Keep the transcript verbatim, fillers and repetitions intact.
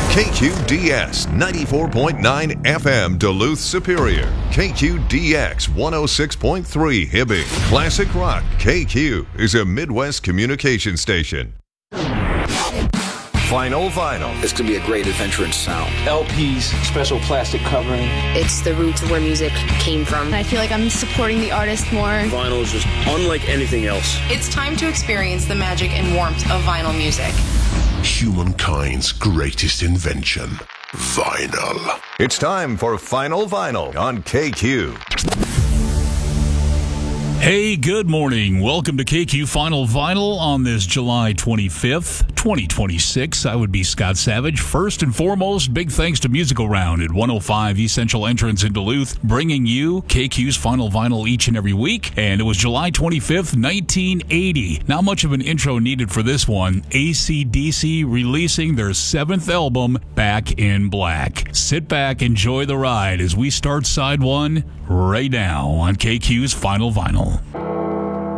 K Q D S ninety-four point nine F M Duluth Superior. K Q D X one oh six point three Hibbing. Classic Rock K Q is a Midwest communication station. Final Vinyl. It's going to be a great adventure in sound. L Ps, special plastic covering. It's the roots of where music came from. I feel like I'm supporting the artist more. Vinyl is just unlike anything else. It's time to experience the magic and warmth of vinyl music. Humankind's greatest invention, vinyl. It's time for Final Vinyl on K Q. Hey, good morning. Welcome to K Q Final Vinyl on this July twenty-fifth, twenty twenty-six. I would be Scott Savage. First and foremost, big thanks to Musical Round at one oh five East Central Entrance in Duluth, bringing you K Q's Final Vinyl each and every week. And it was July twenty-fifth, nineteen eighty. Not much of an intro needed for this one. A C D C releasing their seventh album, Back in Black. Sit back, enjoy the ride as we start side one right now on K Q's Final Vinyl.